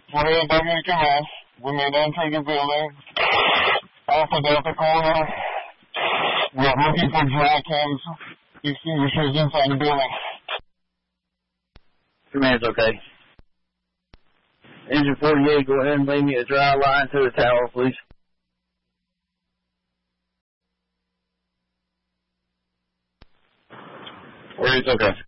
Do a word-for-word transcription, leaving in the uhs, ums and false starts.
forty-eight W command. We made entry the building. Alpha Delta corner. We are looking for dry cams, extinguishers inside the building. Command's okay. Engine forty-eight, go ahead and lay me a dry line to the tower, please. forty-eight's okay.